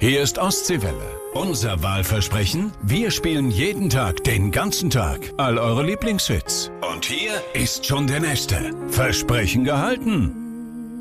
Hier ist Ostseewelle. Unser Wahlversprechen? Wir spielen jeden Tag, den ganzen Tag, all eure Lieblingshits. Und hier ist schon der nächste. Versprechen gehalten.